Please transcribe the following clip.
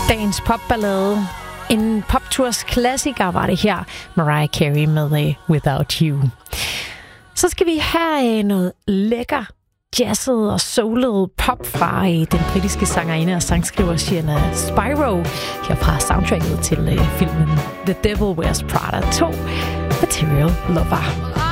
Dagens popballade. En poptours klassiker var det her. Mariah Carey med Without You. Så skal vi have noget lækker jazzet og soulet pop fra den britiske sangerinde og sangskriver Sienna Spyro her fra soundtracket til filmen The Devil Wears Prada 2, Material Lover.